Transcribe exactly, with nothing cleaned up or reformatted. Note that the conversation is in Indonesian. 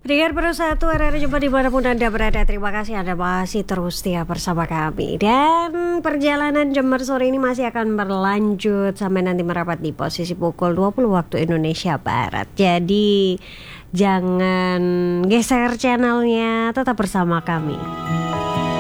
Dengan Bersatu R R Jember dimanapun Anda berada, terima kasih Anda masih terus setia bersama kami. Dan perjalanan Jember sore ini masih akan berlanjut sampai nanti merapat di posisi pukul dua puluh waktu Indonesia Barat. Jadi jangan geser channelnya, tetap bersama kami.